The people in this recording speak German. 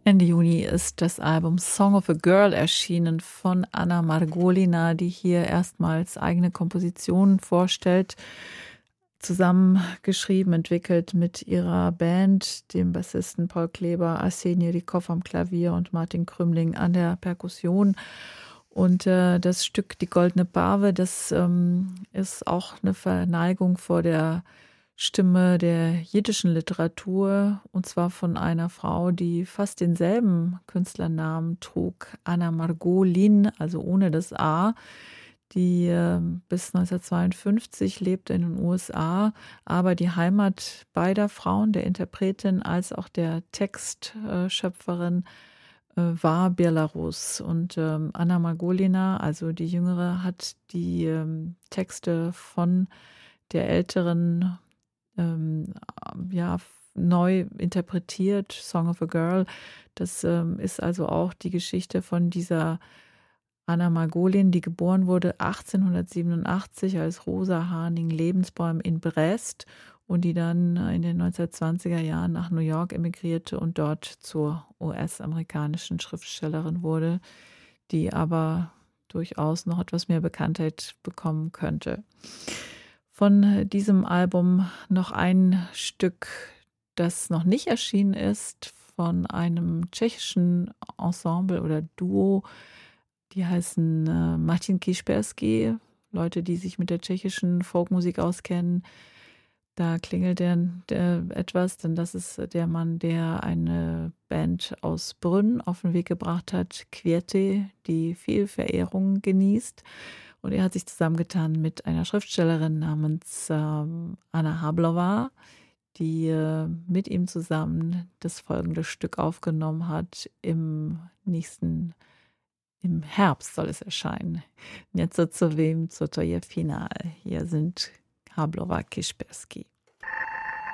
Ende Juni ist das Album Song of a Girl erschienen von Anna Margolina, die hier erstmals eigene Kompositionen vorstellt, zusammengeschrieben, entwickelt mit ihrer Band, dem Bassisten Paul Kleber, Arseni Rykov am Klavier und Martin Krümling an der Perkussion. Und das Stück Die Goldene Barbe, das ist auch eine Verneigung vor der Stimme der jiddischen Literatur, und zwar von einer Frau, die fast denselben Künstlernamen trug, Anna Margolin, also ohne das A, die bis 1952 lebte in den USA, aber die Heimat beider Frauen, der Interpretin als auch der Textschöpferin, war Belarus. Und Anna Margolina, also die Jüngere, hat die Texte von der Älteren ja, neu interpretiert, Song of a Girl. Das ist also auch die Geschichte von dieser Anna Margolin, die geboren wurde 1887 als Rosa Harning-Lebensbäum in Brest und die dann in den 1920er Jahren nach New York emigrierte und dort zur US-amerikanischen Schriftstellerin wurde, die aber durchaus noch etwas mehr Bekanntheit bekommen könnte. Von diesem Album noch ein Stück, das noch nicht erschienen ist, von einem tschechischen Ensemble oder Duo. Die heißen Martin Kišperský, Leute, die sich mit der tschechischen Folkmusik auskennen. Da klingelt etwas, denn das ist der Mann, der eine Band aus Brünn auf den Weg gebracht hat, Květy, die viel Verehrung genießt. Und er hat sich zusammengetan mit einer Schriftstellerin namens Anna Hablova, die mit ihm zusammen das folgende Stück aufgenommen hat. Im Herbst soll es erscheinen. Něco co vím, co to je finál. Hier sind Hablova, Kišperský.